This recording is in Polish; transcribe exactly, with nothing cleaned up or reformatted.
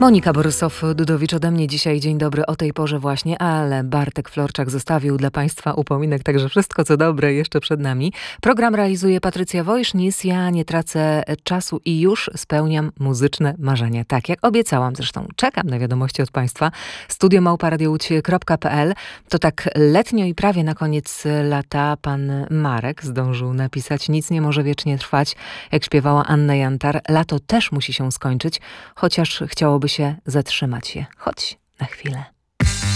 Monika Borysow-Dudowicz ode mnie dzisiaj. Dzień dobry o tej porze właśnie, ale Bartek Florczak zostawił dla Państwa upominek, także wszystko co dobre jeszcze przed nami. Program realizuje Patrycja Wojsznis. Ja nie tracę czasu i już spełniam muzyczne marzenia. Tak jak obiecałam, zresztą czekam na wiadomości od Państwa. studio małpa radio łódź kropka p l. To tak letnio i prawie na koniec lata pan Marek zdążył napisać: nic nie może wiecznie trwać, jak śpiewała Anna Jantar. Lato też musi się skończyć, chociaż chciałoby się zatrzymać je, choć na chwilę.